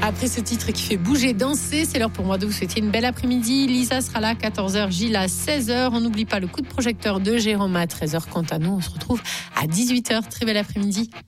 Après ce titre qui fait bouger, danser, c'est l'heure pour moi de vous souhaiter une belle après-midi. Lisa sera là à 14h, Gilles à 16h. On n'oublie pas le coup de projecteur de Jérôme à 13h. Quant à nous, on se retrouve à 18h. Très bel après-midi.